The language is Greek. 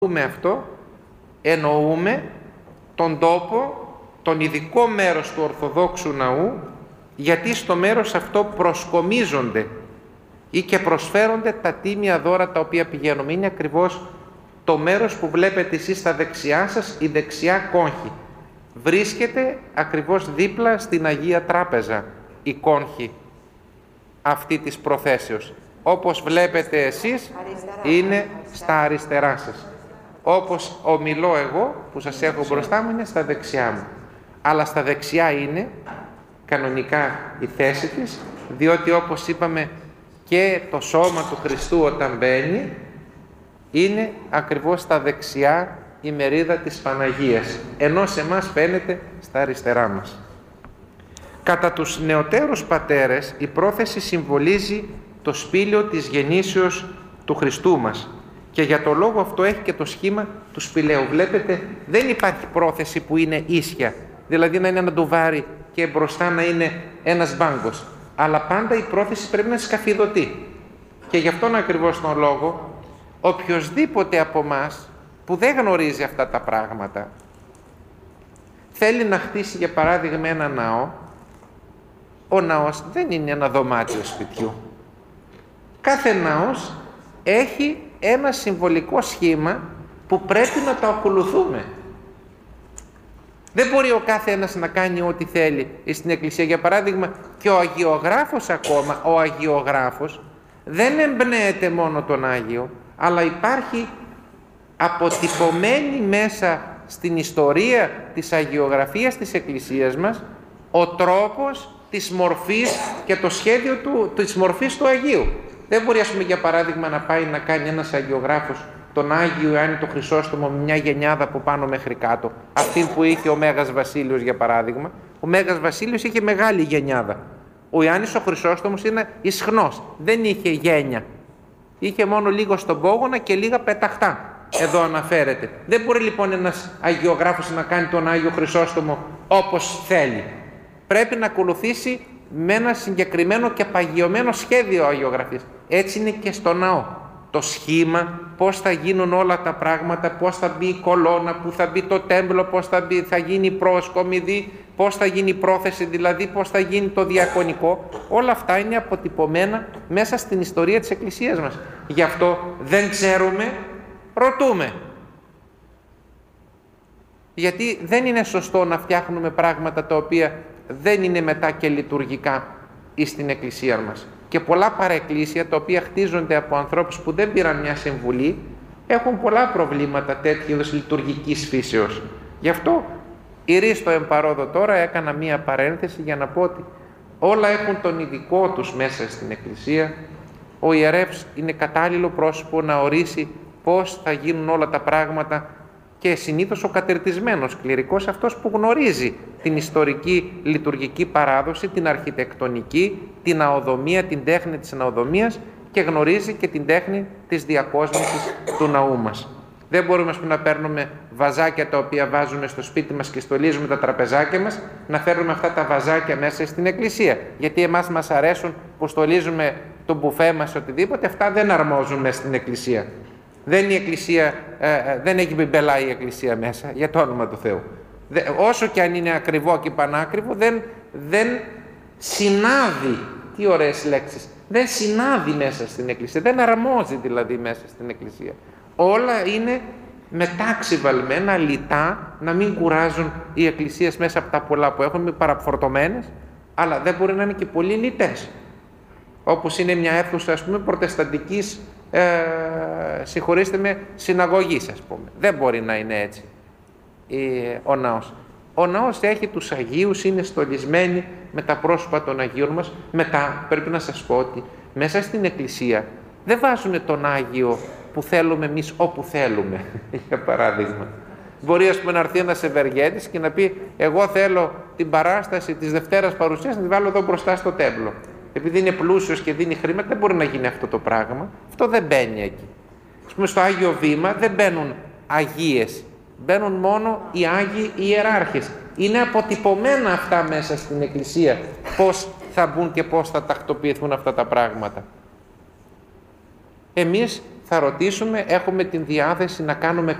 αυτό εννοούμε τον τόπο, τον ειδικό μέρος του Ορθοδόξου Ναού, γιατί στο μέρος αυτό προσκομίζονται ή και προσφέρονται τα τίμια δώρα τα οποία πηγαίνουμε. Είναι ακριβώς το μέρος που βλέπετε εσείς στα δεξιά σας, η δεξιά κόγχη. Βρίσκεται ακριβώς δίπλα στην Αγία Τράπεζα η κόγχη αυτή της προθέσεως. Όπως βλέπετε εσείς, είναι στα αριστερά σας. Όπως ομιλώ εγώ που σας έχω μπροστά μου, είναι στα δεξιά μου. Αλλά στα δεξιά είναι κανονικά η θέση της, διότι όπως είπαμε και το σώμα του Χριστού όταν μπαίνει είναι ακριβώς στα δεξιά η μερίδα της Παναγίας, ενώ σε εμάς φαίνεται στα αριστερά μας. Κατά τους νεωτέρους πατέρες η πρόθεση συμβολίζει το σπήλαιο της γεννήσεως του Χριστού μας και για το λόγο αυτό έχει και το σχήμα του σπηλαίου. Βλέπετε, δεν υπάρχει πρόθεση που είναι ίσια, δηλαδή να είναι ένα ντουβάρι και μπροστά να είναι ένας μπάγκος, αλλά πάντα η πρόθεση πρέπει να σκαφιδωτεί. Και γι' αυτόν ακριβώς τον λόγο οποιοσδήποτε από μας που δεν γνωρίζει αυτά τα πράγματα θέλει να χτίσει για παράδειγμα ένα ναό, ο ναός δεν είναι ένα δωμάτιο σπιτιού. Κάθε ναός έχει ένα συμβολικό σχήμα που πρέπει να το ακολουθούμε. Δεν μπορεί ο κάθε ένας να κάνει ό,τι θέλει στην Εκκλησία. Για παράδειγμα, και ο Αγιογράφος ακόμα, ο Αγιογράφος δεν εμπνέεται μόνο τον Άγιο, αλλά υπάρχει αποτυπωμένη μέσα στην ιστορία της αγιογραφίας της Εκκλησίας μας ο τρόπος της μορφής και το σχέδιο της μορφής του Αγίου. Δεν μπορεί, ας πούμε, για παράδειγμα, να πάει να κάνει ένας αγιογράφος τον Άγιο Ιωάννη το Χρυσόστομο με μια γενιάδα από πάνω μέχρι κάτω. Αυτή που είχε ο Μέγας Βασίλειος, για παράδειγμα. Ο Μέγας Βασίλειος είχε μεγάλη γενιάδα. Ο Ιωάννης ο Χρυσόστομος είναι ισχνός, δεν είχε γένια. Είχε μόνο λίγο στον πόγονα και λίγα πεταχτά. Εδώ αναφέρεται. Δεν μπορεί λοιπόν ένας αγιογράφος να κάνει τον Άγιο Χρυσόστομο όπως θέλει. Πρέπει να ακολουθήσει με ένα συγκεκριμένο και παγιωμένο σχέδιο αγιογραφίας. Έτσι είναι και στο ναό. Το σχήμα, πώς θα γίνουν όλα τα πράγματα, πώς θα μπει η κολόνα, πού θα μπει το τέμπλο, πώς θα γίνει η πρόσκομιδη, πώς θα γίνει η πρόθεση, δηλαδή πώς θα γίνει το διακονικό. Όλα αυτά είναι αποτυπωμένα μέσα στην ιστορία της Εκκλησίας μας. Γι' αυτό δεν ξέρουμε, ρωτούμε. Γιατί δεν είναι σωστό να φτιάχνουμε πράγματα τα οποία δεν είναι μετά και λειτουργικά στην Εκκλησία μας. Και πολλά παραεκκλήσια τα οποία χτίζονται από ανθρώπους που δεν πήραν μια συμβουλή έχουν πολλά προβλήματα τέτοιου είδους λειτουργικής φύσεως. Γι' αυτό ηρίστο εμπαρόδο τώρα έκανα μία παρένθεση για να πω ότι όλα έχουν τον ειδικό τους μέσα στην Εκκλησία. Ο ιερεύς είναι κατάλληλο πρόσωπο να ορίσει πώς θα γίνουν όλα τα πράγματα και συνήθως ο κατερτισμένος κληρικός, αυτός που γνωρίζει την ιστορική λειτουργική παράδοση, την αρχιτεκτονική, την αοδομία, την τέχνη της αοδομίας και γνωρίζει και την τέχνη της διακόσμησης του ναού μας. Δεν μπορούμε να παίρνουμε βαζάκια τα οποία βάζουμε στο σπίτι μας και στολίζουμε τα τραπεζάκια μας, να φέρουμε αυτά τα βαζάκια μέσα στην Εκκλησία. Γιατί εμάς μας αρέσουν που στολίζουμε το μπουφέ μας, οτιδήποτε, αυτά δεν αρμόζουν μέσα στην Εκκλησία. Δεν έχει μπιμπελά η Εκκλησία μέσα, για το όνομα του Θεού. Όσο και αν είναι ακριβό και πανάκριβο, δεν συνάδει, τι ωραίες λέξεις, δεν συνάδει μέσα στην Εκκλησία, δεν αρμόζει δηλαδή μέσα στην Εκκλησία. Όλα είναι μετάξι βαλμένα, λιτά, να μην κουράζουν οι εκκλησίες μέσα από τα πολλά που έχουν, μη παραφορτωμένες, αλλά δεν μπορεί να είναι και πολύ λιτές. Όπως είναι μια αίθουσα, ας πούμε, προτεσταντικής, συγχωρήστε με, συναγωγής, ας πούμε. Δεν μπορεί να είναι έτσι ο ναός. Ο ναός έχει τους Αγίους, είναι στολισμένοι με τα πρόσωπα των Αγίων μας. Μετά πρέπει να σας πω ότι μέσα στην Εκκλησία δεν βάζουμε τον Άγιο που θέλουμε εμείς όπου θέλουμε. Για παράδειγμα, μπορεί, ας πούμε, να έρθει ένας ευεργέτης και να πει εγώ θέλω την παράσταση της Δευτέρας Παρουσίας να τη βάλω εδώ μπροστά στο τέμπλο. Επειδή είναι πλούσιος και δίνει χρήματα, δεν μπορεί να γίνει αυτό το πράγμα. Αυτό δεν μπαίνει εκεί. Ας πούμε, στο Άγιο Βήμα δεν μπαίνουν Αγίες. Μπαίνουν μόνο οι Άγιοι Ιεράρχες. Είναι αποτυπωμένα αυτά μέσα στην Εκκλησία. Πώς θα μπουν και πώς θα τακτοποιηθούν αυτά τα πράγματα. Εμείς θα ρωτήσουμε, έχουμε την διάθεση να κάνουμε